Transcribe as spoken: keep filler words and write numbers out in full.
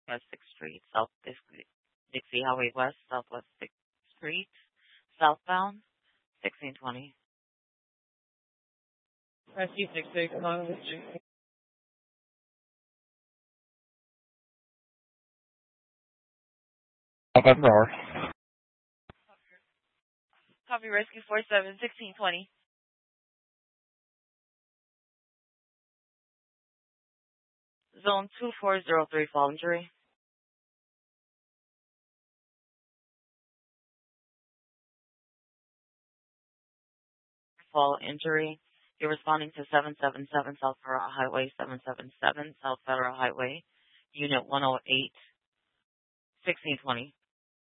West sixth Street, South Dixie, Dixie Highway West, Southwest sixth Street, southbound, sixteen twenty. Rescue six six one. November. Copy Rescue four seven, sixteen twenty. Zone two four zero three, fall injury. Fall injury. You're responding to seven seven seven South Federal Highway, seven seven seven South Federal Highway, Unit one oh eight, sixteen twenty.